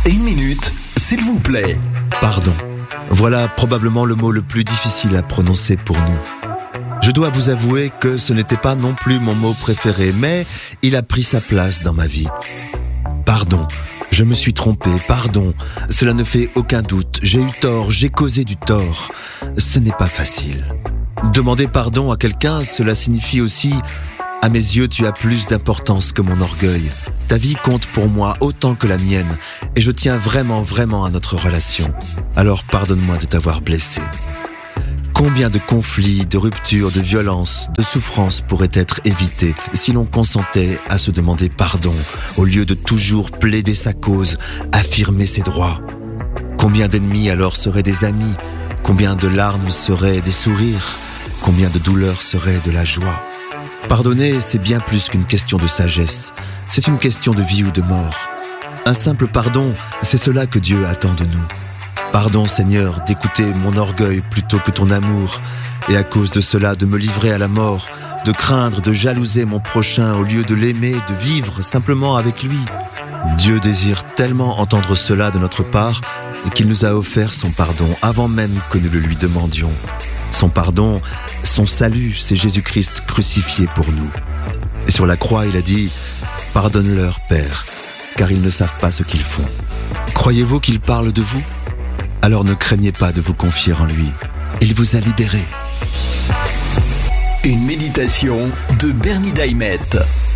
Une minute, s'il vous plaît. Pardon. Voilà probablement le mot le plus difficile à prononcer pour nous. Je dois vous avouer que ce n'était pas non plus mon mot préféré, mais il a pris sa place dans ma vie. Pardon, je me suis trompé, pardon, cela ne fait aucun doute, j'ai eu tort, j'ai causé du tort. Ce n'est pas facile. Demander pardon à quelqu'un, cela signifie aussi, à mes yeux, tu as plus d'importance que mon orgueil. Ta vie compte pour moi autant que la mienne, et je tiens vraiment à notre relation. Alors pardonne-moi de t'avoir blessé. Combien de conflits, de ruptures, de violences, de souffrances pourraient être évités si l'on consentait à se demander pardon, au lieu de toujours plaider sa cause, affirmer ses droits. Combien d'ennemis alors seraient des amis? Combien de larmes seraient des sourires? Combien de douleurs seraient de la joie? Pardonner, c'est bien plus qu'une question de sagesse. C'est une question de vie ou de mort. Un simple pardon, c'est cela que Dieu attend de nous. Pardon, Seigneur, d'écouter mon orgueil plutôt que ton amour, et à cause de cela de me livrer à la mort, de craindre, de jalouser mon prochain au lieu de l'aimer, de vivre simplement avec lui. Dieu désire tellement entendre cela de notre part qu'il nous a offert son pardon avant même que nous le lui demandions. Son pardon, son salut, c'est Jésus-Christ crucifié pour nous. Et sur la croix, il a dit « Pardonne-leur, Père, car ils ne savent pas ce qu'ils font. » Croyez-vous qu'il parle de vous ? Alors ne craignez pas de vous confier en lui. Il vous a libéré. Une méditation de Bernie Daimette.